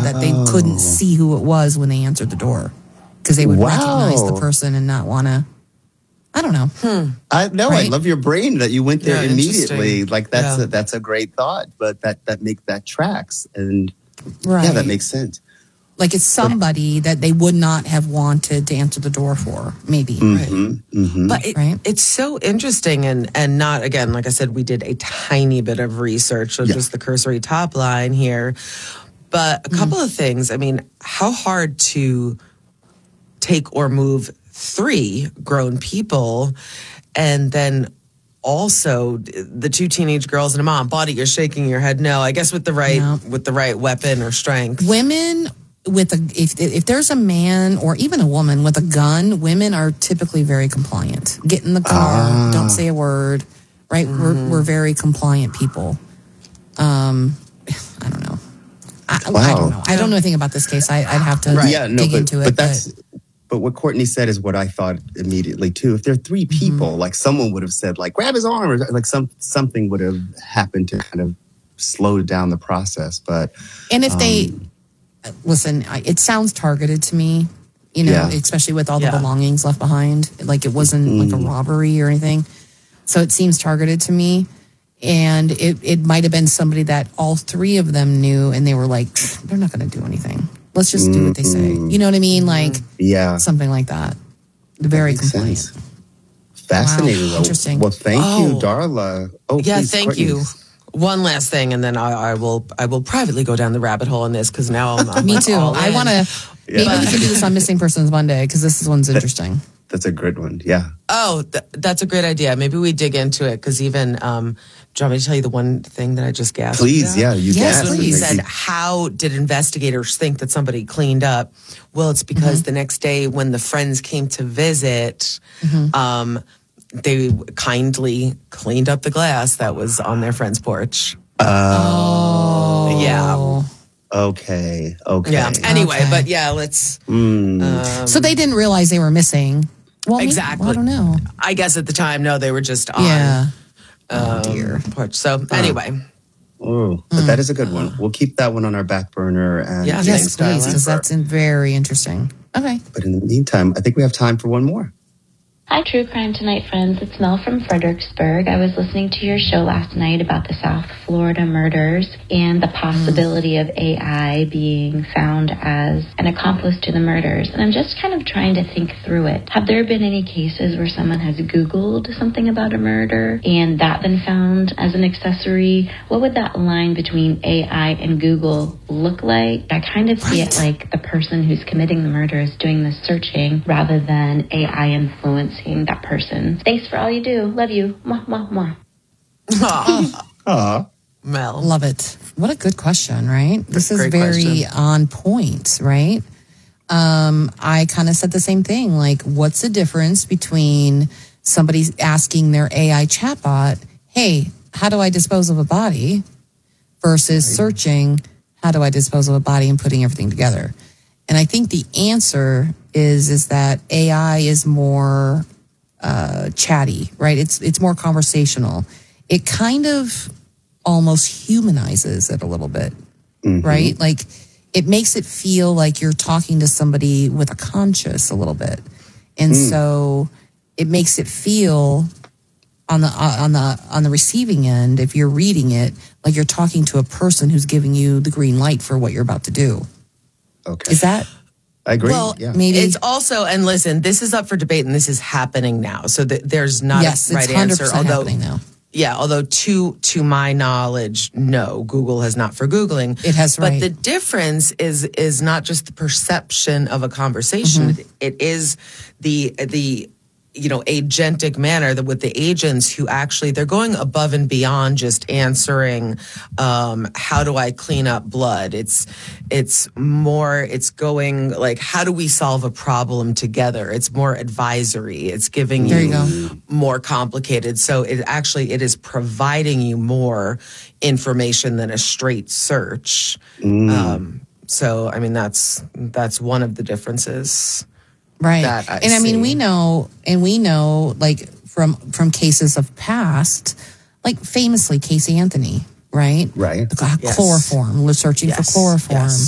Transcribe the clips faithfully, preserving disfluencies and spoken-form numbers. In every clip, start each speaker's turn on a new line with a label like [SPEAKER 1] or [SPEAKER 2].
[SPEAKER 1] that they couldn't see who it was when they answered the door because they would
[SPEAKER 2] wow.
[SPEAKER 1] recognize the person and not want to. I don't know.
[SPEAKER 2] Hmm. I no, right? I love your brain that you went there yeah, immediately. Like that's yeah. a, that's a great thought, but that that makes that tracks and right. yeah, that makes sense.
[SPEAKER 1] Like it's somebody that they would not have wanted to answer the door for, maybe.
[SPEAKER 2] Mm-hmm,
[SPEAKER 1] right?
[SPEAKER 2] Mm-hmm.
[SPEAKER 3] But it, right? it's so interesting and and not, again, like I said, we did a tiny bit of research on yeah. just the cursory top line here. But a couple mm-hmm. of things. I mean, how hard to take or move three grown people and then also the two teenage girls and a mom. Bonnie, you're shaking your head no. I guess with the right no. with the right weapon or strength.
[SPEAKER 1] Women with a if if there's a man or even a woman with a gun, women are typically very compliant. Get in the car, ah. don't say a word. Right? Mm-hmm. We're we're very compliant people. Um, I don't know. I, wow. I don't know. I don't know anything about this case. I, I'd have to right. yeah, no, dig
[SPEAKER 2] but,
[SPEAKER 1] into it.
[SPEAKER 2] But that's. But, But what Courtney said is what I thought immediately too. If there are three people, mm-hmm. like someone would have said, like grab his arm, or like some something would have happened to kind of slow down the process. But
[SPEAKER 1] and if um, they listen, it sounds targeted to me, you know, yeah. especially with all the yeah. belongings left behind. Like it wasn't mm-hmm. like a robbery or anything, so it seems targeted to me. And it it might have been somebody that all three of them knew, and they were like, they're not going to do anything. Let's just do what they say. You know what I mean? Like,
[SPEAKER 2] yeah,
[SPEAKER 1] something like that. Very
[SPEAKER 2] that
[SPEAKER 1] compliant.
[SPEAKER 2] Sense. Fascinating.
[SPEAKER 1] Wow. Interesting.
[SPEAKER 2] Well, thank
[SPEAKER 3] oh.
[SPEAKER 2] you, Darla. Oh,
[SPEAKER 3] yeah,
[SPEAKER 2] please,
[SPEAKER 3] thank
[SPEAKER 2] Courtney.
[SPEAKER 3] you. One last thing, and then I, I will I will privately go down the rabbit hole on this because now I'm, I'm
[SPEAKER 1] me
[SPEAKER 3] like
[SPEAKER 1] too. I want to.
[SPEAKER 2] Yeah.
[SPEAKER 1] Maybe we can do this on Missing Persons Monday because this one's interesting.
[SPEAKER 2] That's a good one. Yeah.
[SPEAKER 3] Oh, th- that's a great idea. Maybe we dig into it because even. Um, Do you want me to tell you the one thing that I just gasped
[SPEAKER 2] Please,
[SPEAKER 3] about?
[SPEAKER 2] yeah, you
[SPEAKER 1] yes,
[SPEAKER 2] gasped.
[SPEAKER 3] When we said, how did investigators think that somebody cleaned up? Well, it's because mm-hmm. the next day when the friends came to visit, mm-hmm. um, they kindly cleaned up the glass that was on their friend's porch.
[SPEAKER 2] Oh.
[SPEAKER 3] Yeah.
[SPEAKER 2] Okay, okay.
[SPEAKER 3] Yeah, anyway,
[SPEAKER 1] okay.
[SPEAKER 3] but yeah, let's...
[SPEAKER 2] Mm.
[SPEAKER 3] Um,
[SPEAKER 1] so they didn't realize they were missing. Well,
[SPEAKER 3] exactly.
[SPEAKER 1] Maybe, well, I don't know.
[SPEAKER 3] I guess at the time, no, they were just on...
[SPEAKER 1] Yeah.
[SPEAKER 3] Um, oh dear. Porch. So anyway.
[SPEAKER 2] Oh, but mm. that is a good one. We'll keep that one on our back burner. And
[SPEAKER 3] yeah,
[SPEAKER 1] yes, please, because that's very interesting. Okay.
[SPEAKER 2] But in the meantime, I think we have time for one more.
[SPEAKER 4] Hi, True Crime Tonight friends. It's Mel from Fredericksburg. I was listening to your show last night about the South Florida murders and the possibility of A I being found as an accomplice to the murders. And I'm just kind of trying to think through it. Have there been any cases where someone has Googled something about a murder and that been found as an accessory? What would that line between A I and Google look like? I kind of see it like the person who's committing the murder is doing the searching rather than A I influence that person. Thanks for all you do. Love you. Mwah, mwah, mwah.
[SPEAKER 3] Aww.
[SPEAKER 2] Aww.
[SPEAKER 3] Mel.
[SPEAKER 1] Love it. What a good question, right? This is
[SPEAKER 3] Great
[SPEAKER 1] very
[SPEAKER 3] question.
[SPEAKER 1] on point, right? Um, I kind of said the same thing. Like, what's the difference between somebody asking their A I chatbot, hey, how do I dispose of a body? Versus right. searching, how do I dispose of a body and putting everything together? And I think the answer is is that A I is more uh, chatty, right? It's it's more conversational. It kind of almost humanizes it a little bit, mm-hmm. right? Like it makes it feel like you're talking to somebody with a conscience a little bit, and mm. so it makes it feel on the uh, on the on the receiving end, if you're reading it, like you're talking to a person who's giving you the green light for what you're about to do.
[SPEAKER 2] Okay.
[SPEAKER 1] Is that?
[SPEAKER 2] I agree.
[SPEAKER 3] Well,
[SPEAKER 2] yeah.
[SPEAKER 1] maybe
[SPEAKER 3] it's also, and listen, this is up for debate, and this is happening now. So th- there's not
[SPEAKER 1] yes,
[SPEAKER 3] a right
[SPEAKER 1] it's one hundred percent
[SPEAKER 3] answer. Although,
[SPEAKER 1] happening now.
[SPEAKER 3] Yeah, although to to my knowledge, no, Google has not for Googling.
[SPEAKER 1] It has,
[SPEAKER 3] but
[SPEAKER 1] right.
[SPEAKER 3] the difference is is not just the perception of a conversation;
[SPEAKER 1] Mm-hmm.
[SPEAKER 3] it is the the you know agentic manner that with the agents who actually they're going above and beyond just answering um, how do I clean up blood. It's it's more it's going like how do we solve a problem together. It's more advisory. It's giving
[SPEAKER 1] there
[SPEAKER 3] you,
[SPEAKER 1] you go.
[SPEAKER 3] more complicated. So it actually it is providing you more information than a straight search.
[SPEAKER 2] Mm.
[SPEAKER 3] Um, so I mean that's that's one of the differences.
[SPEAKER 1] Right.
[SPEAKER 3] I
[SPEAKER 1] and I mean,
[SPEAKER 3] see.
[SPEAKER 1] we know, and we know, like, from from cases of past, like, famously, Casey Anthony, right?
[SPEAKER 2] Right.
[SPEAKER 1] The
[SPEAKER 3] Yes.
[SPEAKER 1] chloroform, we're searching
[SPEAKER 3] Yes.
[SPEAKER 1] for chloroform.
[SPEAKER 3] Yes.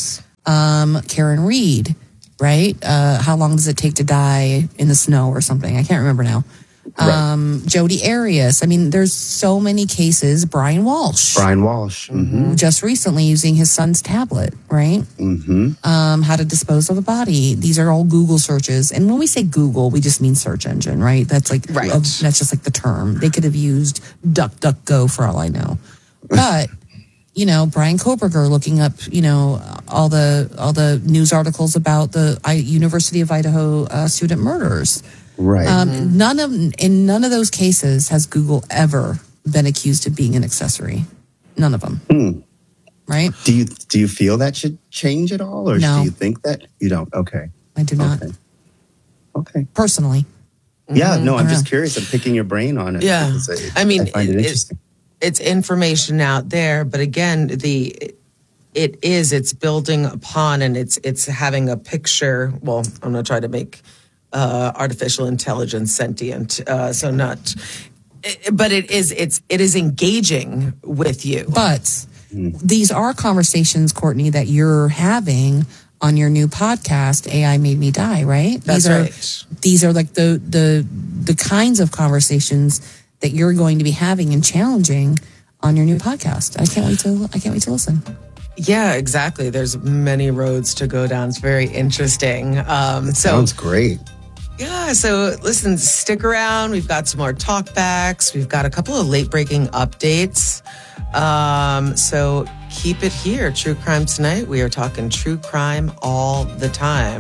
[SPEAKER 1] Um, Karen Reed, right? Uh, how long does it take to die in the snow or something? I can't remember now. Um, right. Jodi Arias. I mean, there's so many cases. Brian Walsh.
[SPEAKER 2] Brian Walsh. Mm-hmm.
[SPEAKER 1] Just recently using his son's tablet, right?
[SPEAKER 2] Mm-hmm.
[SPEAKER 1] Um, how to dispose of a body. These are all Google searches. And when we say Google, we just mean search engine, right? That's like,
[SPEAKER 3] right.
[SPEAKER 1] A, that's just like the term. They could have used DuckDuckGo for all I know. But, you know, Brian Koberger looking up, you know, all the, all the news articles about the I, University of Idaho uh, student murders.
[SPEAKER 2] Right.
[SPEAKER 1] Um,
[SPEAKER 3] Mm-hmm.
[SPEAKER 1] None of in none of those cases has Google ever been accused of being an accessory. None of them.
[SPEAKER 2] Hmm.
[SPEAKER 1] Right?
[SPEAKER 2] Do you do you feel that should change at all, or
[SPEAKER 1] No.
[SPEAKER 2] do you think that you don't? Okay.
[SPEAKER 1] I do not.
[SPEAKER 2] Okay. Okay.
[SPEAKER 1] Personally.
[SPEAKER 2] Yeah. No, I'm
[SPEAKER 1] I
[SPEAKER 2] just
[SPEAKER 1] know.
[SPEAKER 2] curious. I'm picking your brain on it.
[SPEAKER 3] Yeah.
[SPEAKER 2] because I,
[SPEAKER 3] I mean,
[SPEAKER 2] I find it,
[SPEAKER 3] it-
[SPEAKER 2] interesting.
[SPEAKER 3] It's information out there, but again, the it is it's building upon and it's it's having a picture. Well, I'm going to try to make uh, artificial intelligence sentient, uh, so not. But it is it's it is engaging with you.
[SPEAKER 1] But these are conversations, Courtney, that you're having on your new podcast, A I Made Me Die, right?
[SPEAKER 3] That's
[SPEAKER 1] these are,
[SPEAKER 3] right.
[SPEAKER 1] These are like the the the kinds of conversations that you're going to be having and challenging on your new podcast. I can't wait to I can't wait to listen.
[SPEAKER 3] Yeah, exactly. There's many roads to go down. It's very interesting. Um, so
[SPEAKER 2] Sounds great.
[SPEAKER 3] Yeah, so listen, stick around. We've got some more talkbacks. We've got a couple of late breaking updates. Um, so keep it here. True Crime Tonight. We are talking true crime all the time.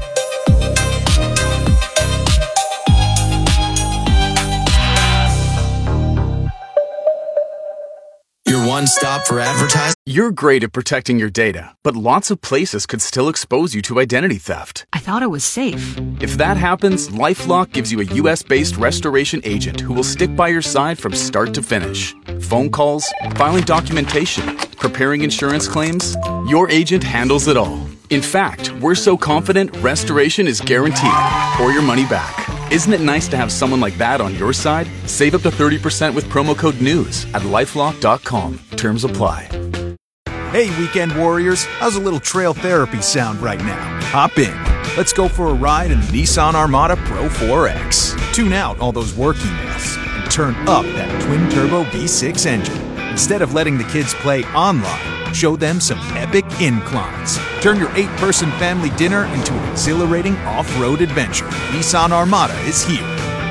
[SPEAKER 5] Your one stop for advertising.
[SPEAKER 6] You're great at protecting your data, but lots of places could still expose you to identity theft.
[SPEAKER 7] I thought it was safe.
[SPEAKER 6] If that happens, LifeLock gives you a U S-based restoration agent who will stick by your side from start to finish. Phone calls, filing documentation, preparing insurance claims, your agent handles it all. In fact, we're so confident restoration is guaranteed or your money back. Isn't it nice to have someone like that on your side? Save up to thirty percent with promo code NEWS at lifelock dot com. Terms apply.
[SPEAKER 8] Hey, weekend warriors, how's a little trail therapy sound right now? Hop in. Let's go for a ride in the Nissan Armada Pro four X. Tune out all those work emails and turn up that twin-turbo V six engine. Instead of letting the kids play online, show them some epic inclines. Turn your eight-person family dinner into an exhilarating off-road adventure. Nissan Armada is here.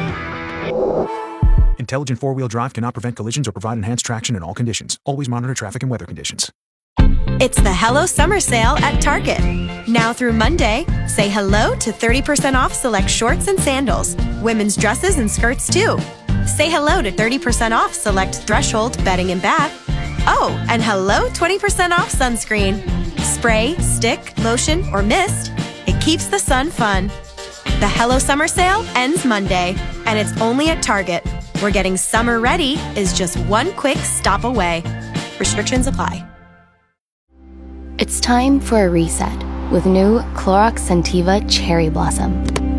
[SPEAKER 8] Intelligent four-wheel drive cannot prevent collisions or provide enhanced traction in all conditions. Always monitor traffic and weather conditions.
[SPEAKER 9] It's the Hello Summer Sale at Target. Now through Monday, say hello to thirty percent off select shorts and sandals, women's dresses and skirts too. Say hello to thirty percent off select Threshold bedding and bath. Oh, and hello twenty percent off sunscreen. Spray, stick, lotion, or mist. It keeps the sun fun. The Hello Summer Sale ends Monday, and it's only at Target, where getting summer ready is just one quick stop away. Restrictions apply.
[SPEAKER 10] It's time for a reset with new Clorox Scentiva Cherry Blossom.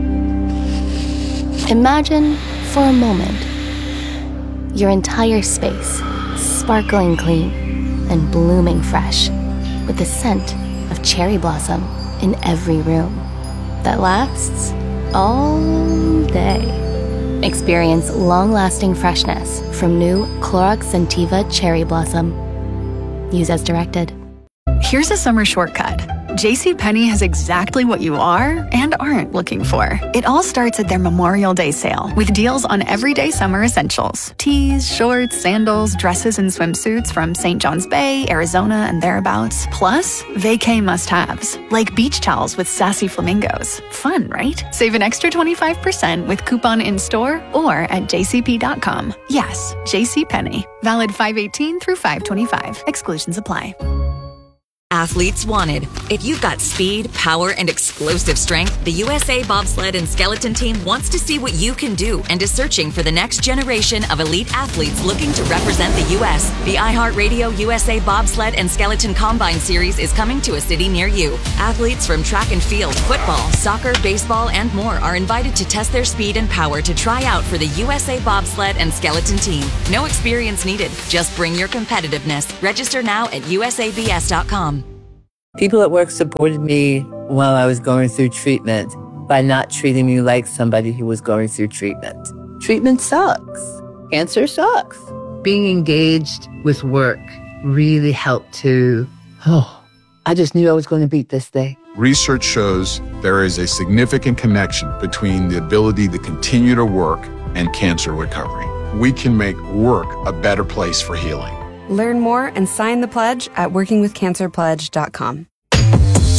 [SPEAKER 10] Imagine, for a moment, your entire space sparkling clean and blooming fresh with the scent of cherry blossom in every room that lasts all day. Experience long-lasting freshness from new Clorox Scentiva Cherry Blossom. Use as directed.
[SPEAKER 7] Here's a summer shortcut. JCPenney has exactly what you are and aren't looking for. It all starts at their Memorial Day sale with deals on everyday summer essentials. Tees, shorts, sandals, dresses, and swimsuits from Saint John's Bay, Arizona, and thereabouts. Plus, vacay must-haves, like beach towels with sassy flamingos. Fun, right? Save an extra twenty-five percent with coupon in-store or at j c p dot com. Yes, JCPenney. Valid five eighteen through five twenty-five. Exclusions apply.
[SPEAKER 11] Athletes wanted. If you've got speed, power, and explosive strength, the U S A Bobsled and Skeleton Team wants to see what you can do and is searching for the next generation of elite athletes looking to represent the U S The iHeartRadio U S A Bobsled and Skeleton Combine Series is coming to a city near you. Athletes from track and field, football, soccer, baseball, and more are invited to test their speed and power to try out for the U S A Bobsled and Skeleton Team. No experience needed. Just bring your competitiveness. Register now at u s a b s dot com.
[SPEAKER 12] People at work supported me while I was going through treatment by not treating me like somebody who was going through treatment. Treatment sucks. Cancer sucks. Being engaged with work really helped to, oh, I just knew I was going to beat this thing.
[SPEAKER 13] Research shows there is a significant connection between the ability to continue to work and cancer recovery. We can make work a better place for healing.
[SPEAKER 14] Learn more and sign the pledge at working with cancer pledge dot com.